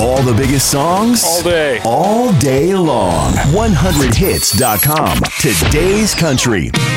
All the biggest songs? All day. All day long. 100hits.com. Today's country.